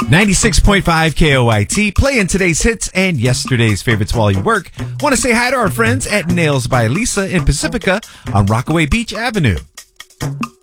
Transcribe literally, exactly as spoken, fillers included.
ninety-six point five K O I T, playing today's hits and yesterday's favorites while you work. Want to say hi to our friends at Nails by Lisa in Pacifica on Rockaway Beach Avenue.